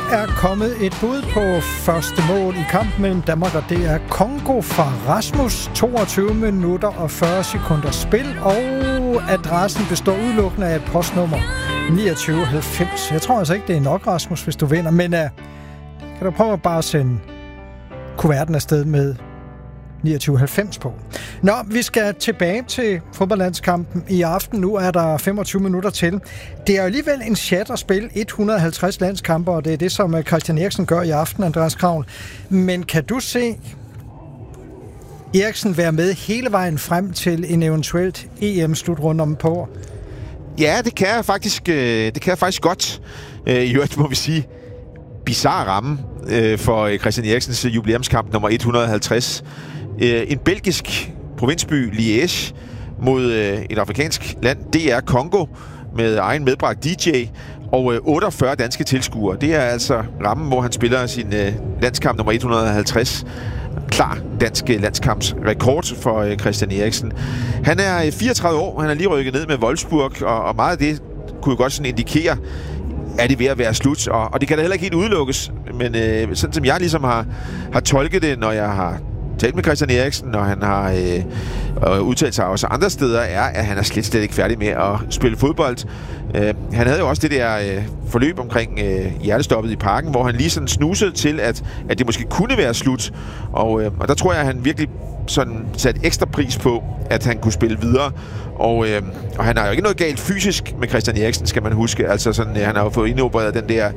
er kommet et bud på første mål i kampen mellem Danmark og DR Congo fra Rasmus. 22 minutter og 40 sekunder spil, og adressen består udelukkende af et postnummer 2990. Jeg tror altså ikke, det er nok, Rasmus, hvis du vinder, men kan du prøve at bare sende kuverten afsted med 2990 på. Nå, vi skal tilbage til fodboldlandskampen i aften. Nu er der 25 minutter til. Det er jo alligevel en chat at spille 150 landskamper, og det er det, som Christian Eriksen gør i aften, Andreas Kraul. Men kan du se Eriksen være med hele vejen frem til en eventuelt EM-slutrunde om et par år? Ja, det kan jeg faktisk godt. I øvrigt må vi sige, bizarre ramme for Christian Eriksens jubilæumskamp nummer 150. En belgisk provinsby, Liège, mod et afrikansk land, DR Congo, med egen medbragt DJ og 48 danske tilskuere. Det er altså rammen, hvor han spiller sin landskamp nummer 150. Klar dansk landskampsrekord for Christian Eriksen. Han er 34 år, han er lige rykket ned med Wolfsburg, og meget af det kunne jo godt sådan indikere, er det ved at være slut, og det kan da heller ikke helt udelukkes, men sådan som jeg ligesom har tolket det, når jeg har talt med Christian Eriksen, og han har udtalt sig også andre steder, er, at han er slet ikke færdig med at spille fodbold. Han havde jo også det der forløb omkring hjertestoppet i Parken, hvor han lige sådan snusede til, at det måske kunne være slut, og der tror jeg, at han virkelig sådan satte ekstra pris på, at han kunne spille videre. Og han har jo ikke noget galt fysisk med Christian Eriksen, skal man huske. Altså sådan, han har jo fået indopereret den der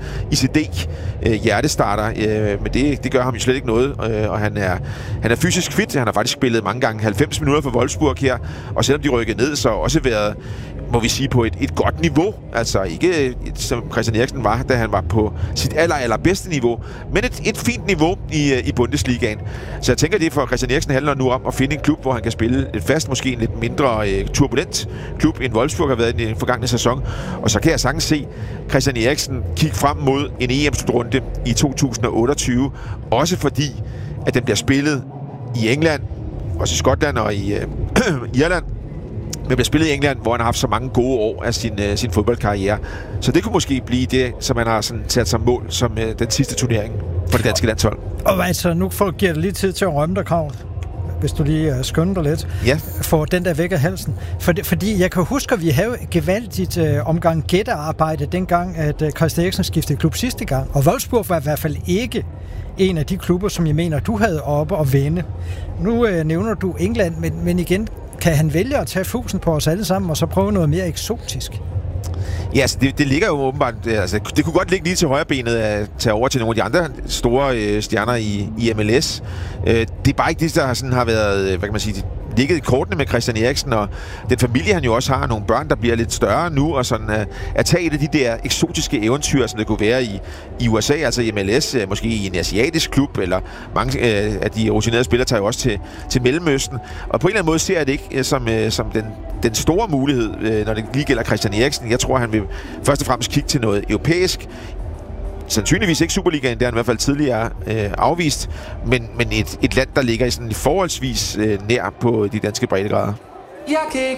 ICD-hjertestarter, men det gør ham jo slet ikke noget. Og han er fysisk fit. Han har faktisk spillet mange gange 90 minutter for Wolfsburg her. Og selvom de rykkede ned, så har også været, må vi sige, på et godt niveau. Altså ikke som Christian Eriksen var, da han var på sit allerbedste niveau, men et fint niveau i Bundesligaen. Så jeg tænker, det for Christian Eriksen handler nu om at finde en klub, hvor han kan spille lidt fast, måske en lidt mindre turbulent klub, end Wolfsburg har været i den forgangne sæson. Og så kan jeg sagtens se Christian Eriksen kigge frem mod en EM-slutrunde i 2028. Også fordi, at den bliver spillet i England, også i Skotland og i Irland, men bliver spillet i England, hvor han har haft så mange gode år af sin fodboldkarriere. Så det kunne måske blive det, som han har sådan sat som mål som den sidste turnering for det danske landshold. Og altså, nu giver det lige tid til at rømme dig, Krav, hvis du lige skynder dig lidt. Ja. For den der væk af halsen. Fordi jeg kan huske, at vi havde gevaldigt omgang gættearbejde dengang, at Christian Eriksen skiftede klub sidste gang. Og Wolfsburg var i hvert fald ikke en af de klubber, som jeg mener, du havde oppe at vende. Nu nævner du England, men igen, kan han vælge at tage fusen på os alle sammen, og så prøve noget mere eksotisk? Ja, altså det ligger jo åbenbart, altså det kunne godt ligge lige til højre benet at tage over til nogle af de andre store stjerner i MLS. Det er bare ikke det, der sådan har været, hvad kan man sige, ligget i kortene med Christian Eriksen, og den familie, han jo også har, nogle børn, der bliver lidt større nu, og sådan at tage et af de der eksotiske eventyr, som det kunne være i USA, altså i MLS, måske i en asiatisk klub, eller mange af de rutinerede spillere tager jo også til Mellemøsten, og på en eller anden måde ser jeg det ikke som den store mulighed, når det lige gælder Christian Eriksen. Jeg tror, han vil først og fremmest kigge til noget europæisk. Sandsynligvis ikke Superligaen, det har han i hvert fald tidligere afvist, men et land, der ligger i sådan forholdsvis nær på de danske breddegrader. Jeg kan ikke